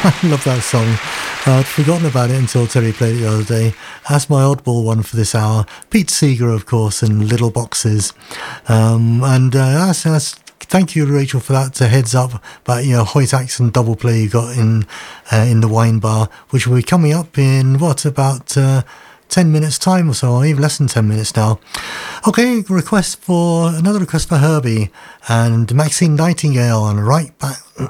Love that song. I'd forgotten about it until Terry played it the other day. That's my oddball one for this hour. Pete Seeger, of course, and Little Boxes. Thank you, Rachel, for that heads up about Hoyt Axton double play you got in the wine bar, which will be coming up in about 10 minutes time or so, or even less than 10 minutes now. Okay, another request for Herbie and Maxine Nightingale, and right back